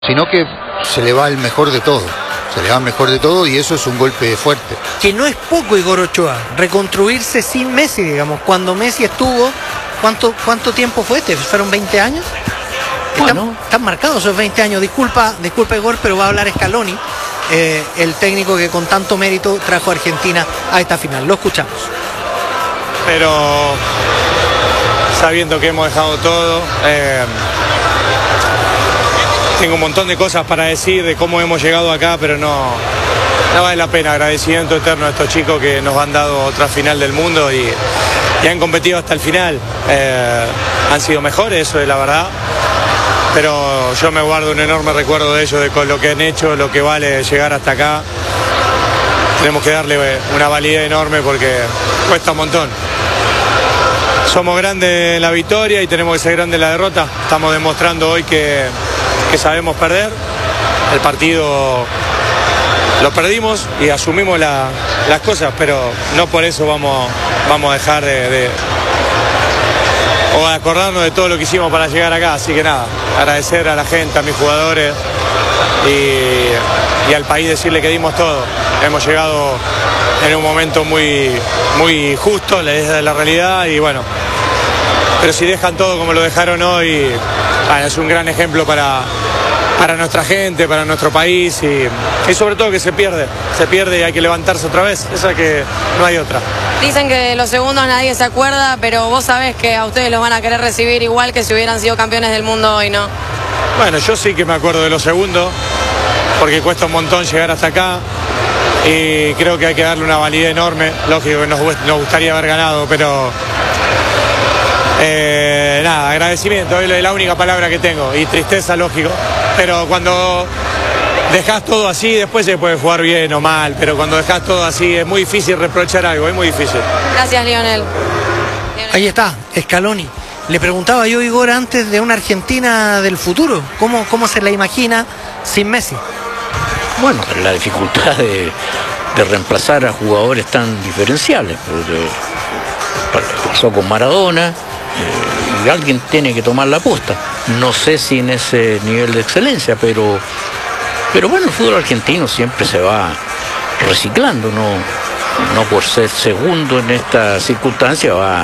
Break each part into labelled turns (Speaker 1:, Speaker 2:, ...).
Speaker 1: sino que se le va el mejor de todo. Se le va el mejor de todo y eso es un golpe fuerte.
Speaker 2: Que no es poco Igor Ochoa, reconstruirse sin Messi, digamos. Cuando Messi estuvo, ¿cuánto tiempo fue este? ¿Fueron 20 años?
Speaker 3: Bueno.
Speaker 2: Están marcados esos 20 años. Disculpa Igor, pero va a hablar Scaloni, el técnico que con tanto mérito trajo a Argentina a esta final. Lo escuchamos.
Speaker 4: Pero sabiendo que hemos dejado todo, tengo un montón de cosas para decir de cómo hemos llegado acá, pero no vale la pena. Agradecimiento eterno a estos chicos que nos han dado otra final del mundo y han competido hasta el final. Han sido mejores, eso es la verdad, pero yo me guardo un enorme recuerdo de ellos, de con lo que han hecho, lo que vale llegar hasta acá. Tenemos que darle una validez enorme porque cuesta un montón. Somos grandes en la victoria y tenemos que ser grandes en la derrota. Estamos demostrando hoy que sabemos perder. El partido lo perdimos y asumimos las cosas, pero no por eso vamos a dejar o a acordarnos de todo lo que hicimos para llegar acá. Así que nada, agradecer a la gente, a mis jugadores y al país, decirle que dimos todo. Hemos llegado en un momento muy justo, es la realidad, y bueno, pero si dejan todo como lo dejaron hoy, es un gran ejemplo para nuestra gente, para nuestro país y sobre todo que se pierde y hay que levantarse otra vez, esa que no hay otra.
Speaker 5: Dicen que de los segundos nadie se acuerda, pero vos sabés que a ustedes los van a querer recibir igual que si hubieran sido campeones del mundo hoy, ¿no?
Speaker 4: Bueno, yo sí que me acuerdo de los segundos, porque cuesta un montón llegar hasta acá y creo que hay que darle una validez enorme. Lógico que nos gustaría haber ganado, pero nada, agradecimiento, es la única palabra que tengo, y tristeza, lógico, pero cuando dejás todo así, después se puede jugar bien o mal, pero cuando dejás todo así es muy difícil reprochar algo, es muy difícil.
Speaker 5: Gracias, Lionel.
Speaker 2: Ahí está, Scaloni. Le preguntaba yo, Igor, antes de una Argentina del futuro, ¿cómo se la imagina sin Messi?
Speaker 3: Bueno, la dificultad de reemplazar a jugadores tan diferenciales. Pasó con Maradona, y alguien tiene que tomar la apuesta. No sé si en ese nivel de excelencia, pero bueno, el fútbol argentino siempre se va reciclando, no por ser segundo en esta circunstancia va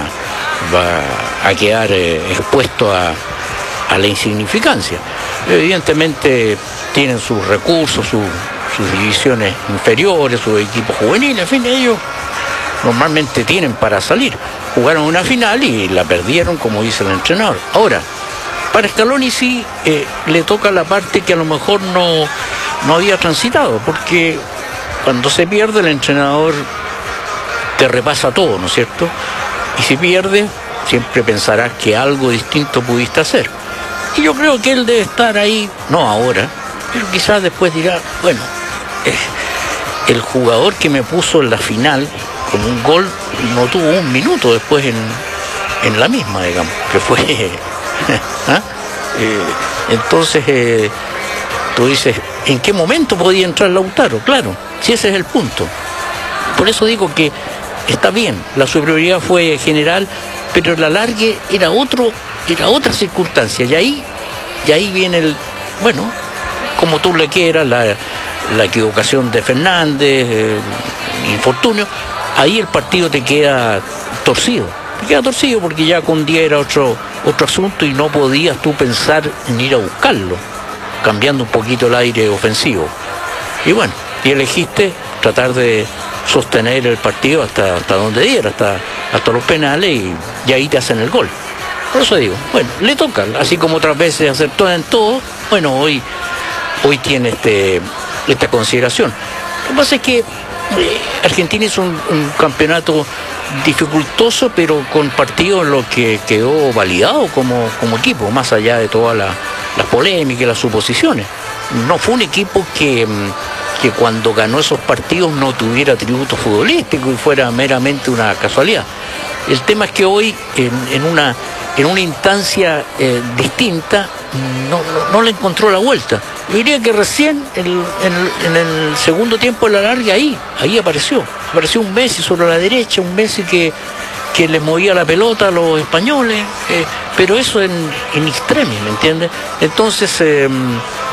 Speaker 3: a quedar expuesto a la insignificancia. Evidentemente tienen sus recursos, sus divisiones inferiores, sus equipos juveniles, en fin, ellos normalmente tienen para salir. Jugaron una final y la perdieron, como dice el entrenador. Ahora, para Scaloni sí le toca la parte que a lo mejor no había transitado, porque cuando se pierde el entrenador te repasa todo, ¿no es cierto? Y si pierdes, siempre pensarás que algo distinto pudiste hacer. Y yo creo que él debe estar ahí, no ahora, pero quizás después dirá, bueno, el jugador que me puso en la final con un gol no tuvo un minuto después en la misma, digamos, que fue... ¿Ah? Entonces, tú dices, ¿en qué momento podía entrar Lautaro? Claro, si ese es el punto. Por eso digo que está bien, la superioridad fue general, pero el alargue era otra circunstancia, y ahí viene el, bueno, como tú le quieras, la equivocación de Fernández, infortunio, ahí el partido te queda torcido. Te queda torcido porque ya con 10 era otro asunto y no podías tú pensar en ir a buscarlo, cambiando un poquito el aire ofensivo. Y bueno, y elegiste tratar de sostener el partido hasta donde diera, hasta los penales, y ahí te hacen el gol. Por eso digo, bueno, le toca, así como otras veces acertó en todo, bueno, hoy tiene esta consideración. Lo que pasa es que Argentina hizo un campeonato dificultoso, pero con partidos en los que quedó validado como equipo, más allá de todas las polémicas y las suposiciones. No fue un equipo que cuando ganó esos partidos no tuviera atributo futbolístico y fuera meramente una casualidad. El tema es que hoy, en una instancia distinta, no le encontró la vuelta. Yo diría que recién en el segundo tiempo de la larga ahí apareció un Messi sobre la derecha, un Messi que les movía la pelota a los españoles, pero eso en extremo, ¿me entiendes? Entonces